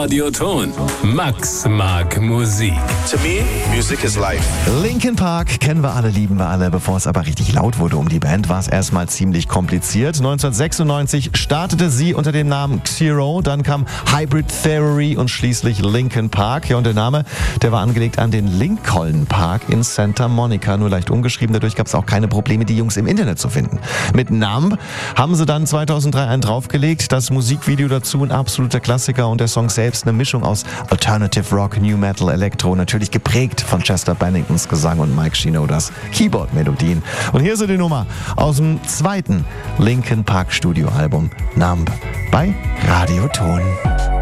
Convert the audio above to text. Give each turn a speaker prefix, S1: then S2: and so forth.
S1: Radioton. Max mag Musik.
S2: To me, music is life.
S3: Linkin Park kennen wir alle, lieben wir alle. Bevor es aber richtig laut wurde um die Band, war es erstmal ziemlich kompliziert. 1996 startete sie unter dem Namen Xero, dann kam Hybrid Theory und schließlich Linkin Park. Ja, und der Name, der war angelegt an den Lincoln Park in Santa Monica, nur leicht umgeschrieben. Dadurch gab es auch keine Probleme, die Jungs im Internet zu finden. Mit Numb haben sie dann 2003 einen draufgelegt. Das Musikvideo dazu ein absoluter Klassiker und der Song selbst eine Mischung aus Alternative Rock, New Metal, Elektro, natürlich geprägt von Chester Benningtons Gesang und Mike Shinodas Keyboard-Melodien. Und hier ist die Nummer aus dem zweiten Linkin Park Studioalbum Numb bei Radioton.